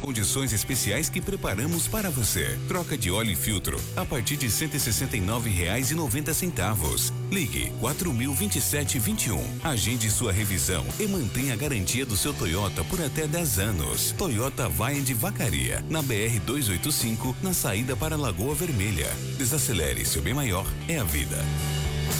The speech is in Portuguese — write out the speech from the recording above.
condições especiais que preparamos para você. Troca de óleo e filtro a partir de R$ 169,90. Ligue 4027-21. Agende sua revisão e mantenha a garantia do seu Toyota por até 10 anos. Toyota Vaia de Vacaria, na BR 285, na saída para Lagoa Vermelha. Desacelere, seu bem maior é a vida.